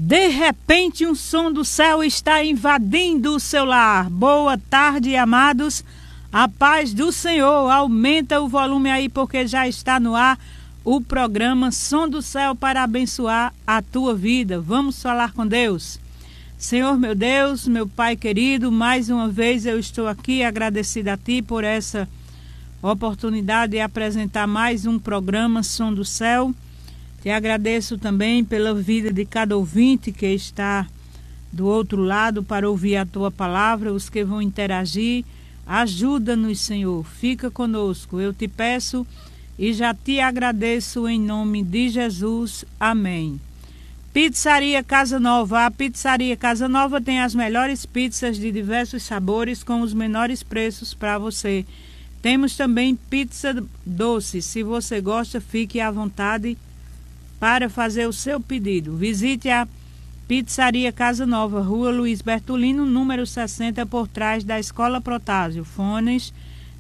De repente, um som do céu está invadindo o seu lar. Boa tarde, amados. A paz do Senhor. Aumenta o volume aí, porque já está no ar o programa Som do Céu para abençoar a tua vida. Vamos falar com Deus. Senhor, meu Deus, meu Pai querido, mais uma vez eu estou aqui agradecida a Ti por essa oportunidade de apresentar mais um programa Som do Céu. Te agradeço também pela vida de cada ouvinte que está do outro lado para ouvir a Tua palavra, os que vão interagir. Ajuda-nos, Senhor, fica conosco. Eu te peço e já te agradeço em nome de Jesus. Amém. Pizzaria Casa Nova. A Pizzaria Casa Nova tem as melhores pizzas de diversos sabores com os menores preços para você. Temos também pizza doce. Se você gosta, fique à vontade para fazer o seu pedido. Visite a Pizzaria Casa Nova, Rua Luiz Bertolino, número 60, por trás da Escola Protásio. Fones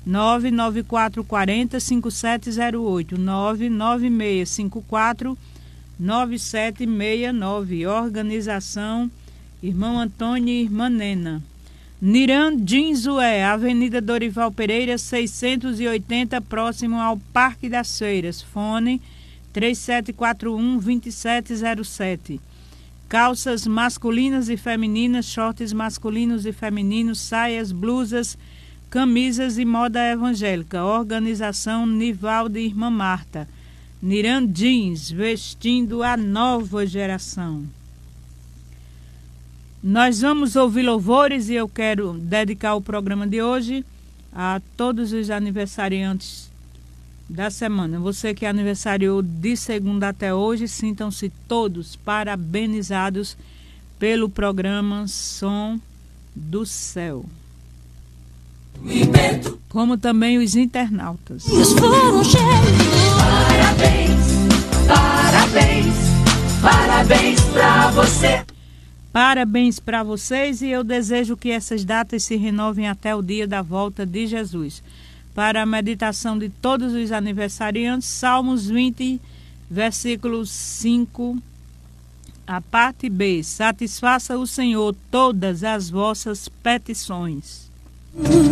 99440-5708, 99654-9769. Organização Irmão Antônio e Irmã Nena. Niran Dinzué, Avenida Dorival Pereira, 680, próximo ao Parque das Feiras. Fone 3741-2707. Calças masculinas e femininas, shorts masculinos e femininos, saias, blusas, camisas e moda evangélica. Organização Nivaldo e Irmã Marta. Niran Jeans, vestindo a nova geração. Nós vamos ouvir louvores e eu quero dedicar o programa de hoje a todos os aniversariantes da semana. Você que aniversariou de segunda até hoje, sintam-se todos parabenizados pelo programa Som do Céu. Como também os internautas. Parabéns, parabéns, parabéns pra você. Parabéns para vocês e eu desejo que essas datas se renovem até o dia da volta de Jesus. Para a meditação de todos os aniversariantes, Salmos 20, versículo 5, a parte B. Satisfaça o Senhor todas as vossas petições.